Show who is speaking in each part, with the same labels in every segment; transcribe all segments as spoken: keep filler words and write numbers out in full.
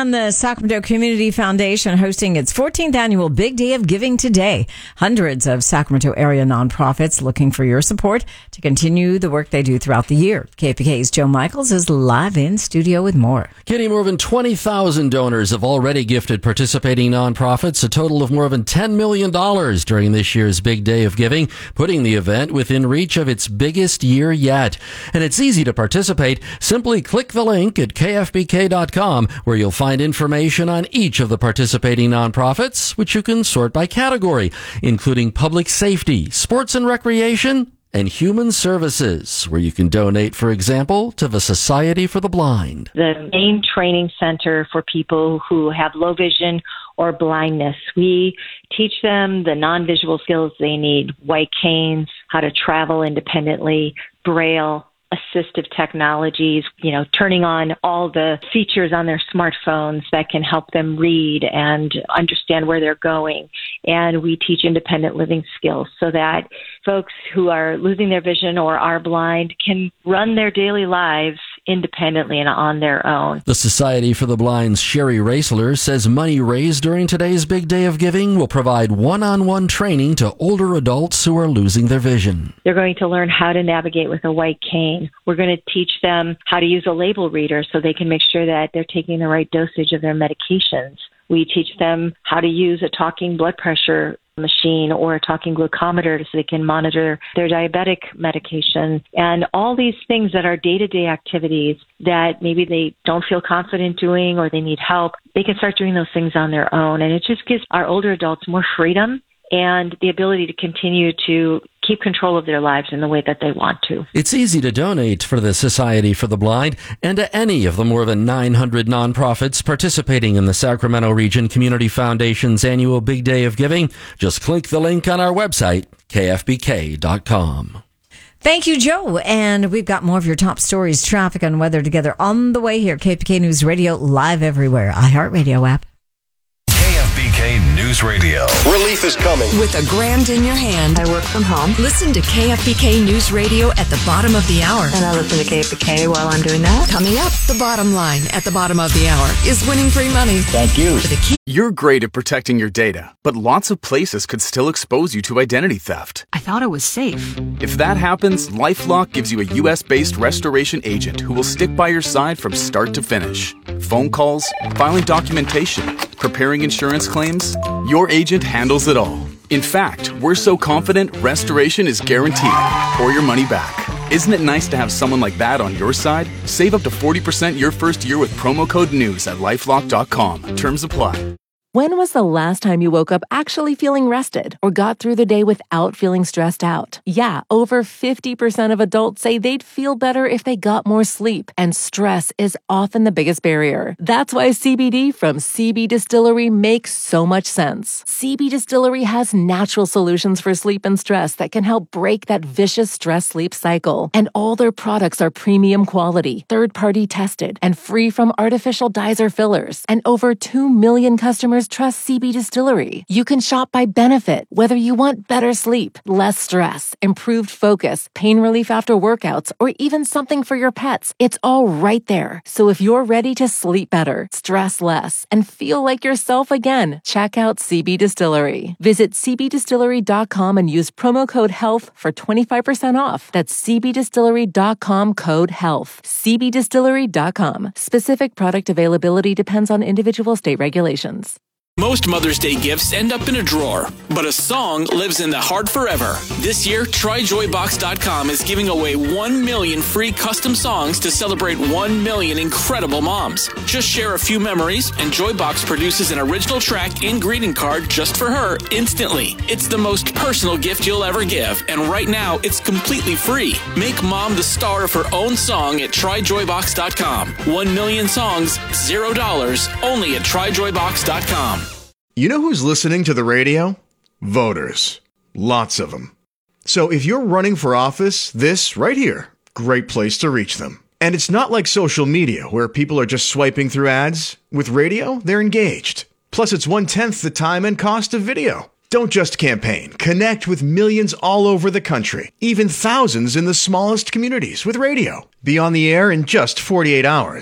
Speaker 1: And the Sacramento Community Foundation hosting its fourteenth annual Big Day of Giving today. Hundreds of Sacramento area nonprofits looking for your support to continue the work they do throughout the year. K F B K's Joe Michaels is live in studio with more.
Speaker 2: Kenny, more than twenty thousand donors have already gifted participating nonprofits a total of more than ten million dollars during this year's Big Day of Giving, putting the event within reach of its biggest year yet. And it's easy to participate. Simply click the link at K F B K dot com where you'll find information on each of the participating nonprofits, which you can sort by category, including public safety, sports and recreation, and human services, where you can donate, for example, to the Society for the Blind.
Speaker 3: The main training center for people who have low vision or blindness. We teach them the non-visual skills they need, white canes, how to travel independently, Braille, assistive technologies, you know, turning on all the features on their smartphones that can help them read and understand where they're going. And we teach independent living skills so that folks who are losing their vision or are blind can run their daily lives independently and on their own.
Speaker 2: The Society for the Blind's Sherry Raisler says money raised during today's Big Day of Giving will provide one-on-one training to older adults who are losing their vision.
Speaker 3: They're going to learn how to navigate with a white cane. We're going to teach them how to use a label reader so they can make sure that they're taking the right dosage of their medications. We teach them how to use a talking blood pressure machine or a talking glucometer so they can monitor their diabetic medication, and all these things that are day-to-day activities that maybe they don't feel confident doing or they need help. They can start doing those things on their own, and it just gives our older adults more freedom and the ability to continue to keep control of their lives in the way that they want to.
Speaker 2: It's easy to donate for the Society for the Blind and to any of the more than nine hundred nonprofits participating in the Sacramento Region Community Foundation's annual Big Day of Giving. Just click the link on our website, K F B K dot com.
Speaker 1: Thank you, Joe. And we've got more of your top stories, traffic, and weather together on the way here. K F B K News Radio, live everywhere. iHeartRadio app.
Speaker 4: K F B K News Radio. Relief is coming.
Speaker 5: With a grand in your hand.
Speaker 6: I work from home.
Speaker 5: Listen to K F B K News Radio at the bottom of the hour.
Speaker 6: And I listen to K F B K while I'm doing that.
Speaker 5: Coming up, the bottom line at the bottom of the hour is winning free money.
Speaker 4: Thank you.
Speaker 5: For the key-
Speaker 7: You're great at protecting your data, but lots of places could still expose you to identity theft.
Speaker 8: I thought it was safe.
Speaker 7: If that happens, LifeLock gives you a U S-based restoration agent who will stick by your side from start to finish. Phone calls, filing documentation, preparing insurance claims, your agent handles it all. In fact, we're so confident restoration is guaranteed or your money back. Isn't it nice to have someone like that on your side? Save up to forty percent your first year with promo code NEWS at lifelock dot com. Terms apply.
Speaker 9: When was the last time you woke up actually feeling rested or got through the day without feeling stressed out? Yeah, over fifty percent of adults say they'd feel better if they got more sleep, and stress is often the biggest barrier. That's why C B D from C B Distillery makes so much sense. C B Distillery has natural solutions for sleep and stress that can help break that vicious stress-sleep cycle. And all their products are premium quality, third-party tested, and free from artificial dyes or fillers. And over two million customers trust C B Distillery. You can shop by benefit, whether you want better sleep, less stress, improved focus, pain relief after workouts, or even something for your pets. It's all right there. So if you're ready to sleep better, stress less, and feel like yourself again, check out C B Distillery. Visit C B distillery dot com and use promo code HEALTH for twenty-five percent off. That's C B distillery dot com code HEALTH. C B distillery dot com. Specific product availability depends on individual state regulations.
Speaker 10: Most Mother's Day gifts end up in a drawer, but a song lives in the heart forever. This year, try joy box dot com is giving away one million free custom songs to celebrate one million incredible moms. Just share a few memories, and Joybox produces an original track and greeting card just for her instantly. It's the most personal gift you'll ever give, and right now, it's completely free. Make mom the star of her own song at try joy box dot com. One million songs, zero dollars, only at try joy box dot com.
Speaker 11: You know who's listening to the radio? Voters. Lots of them. So if you're running for office, this right here, great place to reach them. And it's not like social media where people are just swiping through ads. With radio, they're engaged. Plus, it's one-tenth the time and cost of video. Don't just campaign. Connect with millions all over the country, even thousands in the smallest communities with radio. Be on the air in just forty-eight hours.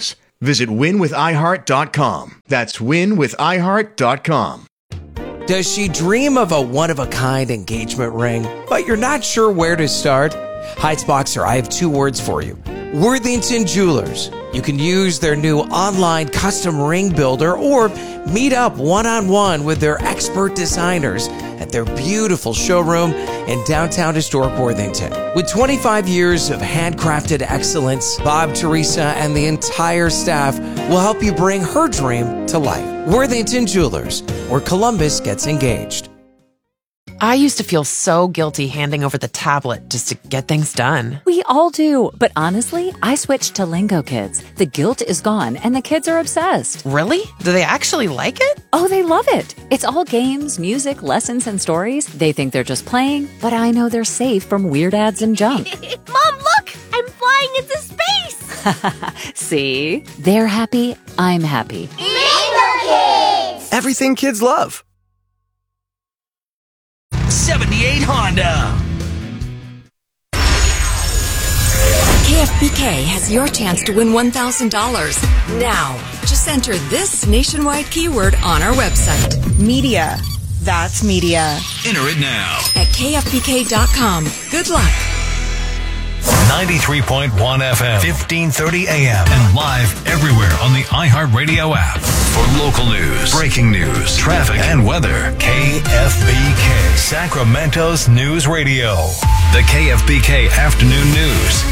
Speaker 11: Visit win with i heart dot com. That's win with i heart dot com.
Speaker 8: Does she dream of a one-of-a-kind engagement ring, but you're not sure where to start? Heights Boxer, I have two words for you. Worthington Jewelers. You can use their new online custom ring builder or meet up one-on-one with their expert designers at their beautiful showroom in downtown historic Worthington. With twenty-five years of handcrafted excellence, Bob, Teresa, and the entire staff will help you bring her dream to life. Worthington Jewelers, where Columbus gets engaged.
Speaker 12: I used to feel so guilty handing over the tablet just to get things done.
Speaker 13: We all do, but honestly, I switched to Lingo Kids. The guilt is gone, and the kids are obsessed.
Speaker 12: Really? Do they actually like it?
Speaker 13: Oh, they love it. It's all games, music, lessons, and stories. They think they're just playing, but I know they're safe from weird ads and junk.
Speaker 14: Mom, look! I'm flying into space!
Speaker 13: See? They're happy, I'm happy.
Speaker 14: Lingo Kids!
Speaker 15: Everything kids love.
Speaker 16: seventy-eight Honda.
Speaker 5: K F B K has your chance to win one thousand dollars. Now, just enter this nationwide keyword on our website.
Speaker 17: Media. That's media.
Speaker 4: Enter it now.
Speaker 5: At K F B K dot com. Good luck.
Speaker 4: ninety-three point one F M, fifteen thirty A M, and live everywhere on the iHeartRadio app. For local news, breaking news, traffic, and weather, K F B K, Sacramento's News Radio. The K F B K Afternoon News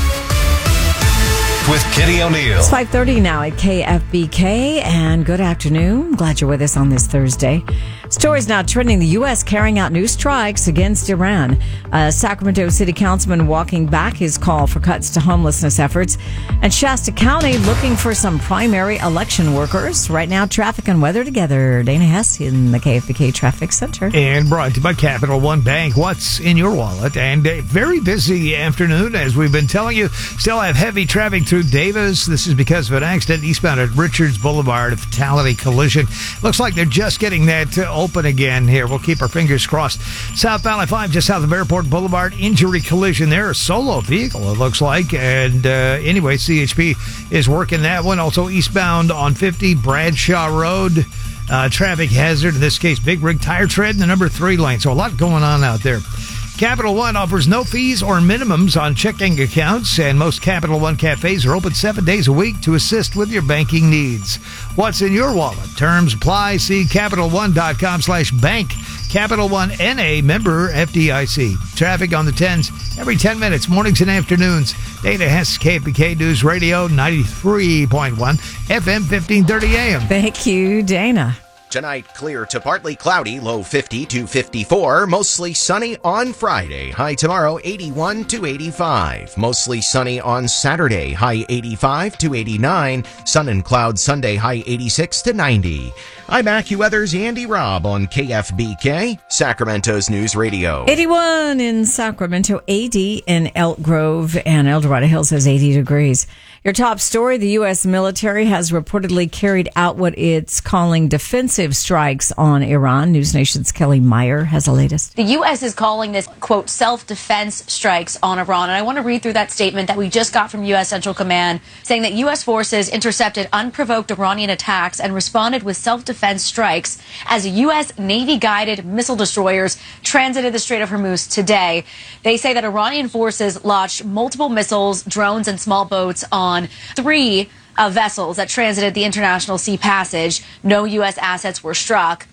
Speaker 4: with Kitty O'Neill.
Speaker 1: It's five thirty now at K F B K, and good afternoon. Glad you're with us on this Thursday. Stories now trending: the U S carrying out new strikes against Iran. A Sacramento City Councilman walking back his call for cuts to homelessness efforts. And Shasta County looking for some primary election workers. Right now, traffic and weather together. Dana Hess in the K F B K Traffic Center.
Speaker 18: And brought to you by Capital One Bank. What's in your wallet? And a very busy afternoon, as we've been telling you. Still have heavy traffic through Davis. This is because of an accident eastbound at Richards Boulevard, a fatality collision. Looks like they're just getting that uh, open again here. We'll keep our fingers crossed. Southbound I five, just south of Airport Boulevard, injury collision there. A solo vehicle, it looks like. And uh, anyway, C H P is working that one. Also eastbound on fifty, Bradshaw Road. Uh, traffic hazard, in this case, big rig tire tread in the number three lane. So a lot going on out there. Capital One offers no fees or minimums on checking accounts, and most Capital One cafes are open seven days a week to assist with your banking needs. What's in your wallet? Terms apply. See Capital One dot com slash bank. Capital One N A, member F D I C. Traffic on the tens every ten minutes, mornings and afternoons. Dana Hess, K F B K News Radio, ninety-three point one, F M, fifteen thirty A M.
Speaker 1: Thank you, Dana.
Speaker 19: Tonight, clear to partly cloudy, low fifty to fifty-four. Mostly sunny on Friday. High tomorrow, eighty-one to eighty-five. Mostly sunny on Saturday. High eighty-five to eighty-nine. Sun and clouds Sunday, high eighty-six to ninety. I'm AccuWeather's Andy Robb on K F B K, Sacramento's News Radio.
Speaker 1: eighty-one in Sacramento, eighty in Elk Grove, and El Dorado Hills has eighty degrees. Your top story: the U S military has reportedly carried out what it's calling defensive strikes on Iran. News Nation's Kelly Meyer has the latest.
Speaker 20: The U S is calling this, quote, self-defense strikes on Iran. And I want to read through that statement that we just got from U S Central Command, saying that U S forces intercepted unprovoked Iranian attacks and responded with self-defense strikes as U S Navy-guided missile destroyers transited the Strait of Hormuz today. They say that Iranian forces launched multiple missiles, drones, and small boats on on three uh, vessels that transited the International Sea Passage. No U S assets were struck.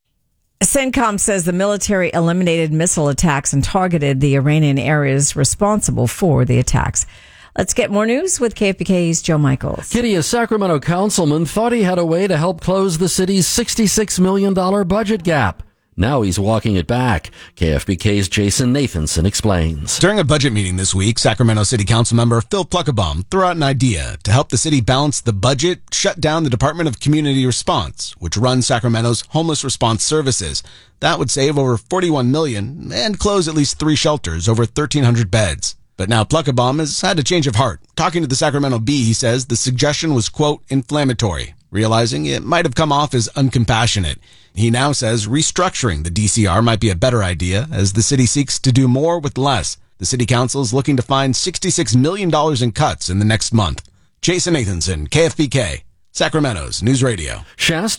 Speaker 1: CENTCOM says the military eliminated missile attacks and targeted the Iranian areas responsible for the attacks. Let's get more news with K F B K's Joe Michaels.
Speaker 2: Kitty, a Sacramento councilman thought he had a way to help close the city's sixty-six million dollars budget gap. Now he's walking it back. K F B K's Jason Nathanson explains.
Speaker 21: During a budget meeting this week, Sacramento City Council member Phil Pluckabaum threw out an idea to help the city balance the budget, shut down the Department of Community Response, which runs Sacramento's homeless response services. That would save over forty-one million dollars and close at least three shelters, over thirteen hundred beds. But now Pluckabaum has had a change of heart. Talking to the Sacramento Bee, he says the suggestion was, quote, inflammatory, realizing it might have come off as uncompassionate. He now says restructuring the D C R might be a better idea as the city seeks to do more with less. The city council is looking to find sixty-six million dollars in cuts in the next month. Jason Nathanson, K F B K, Sacramento's News Radio.
Speaker 2: Shasta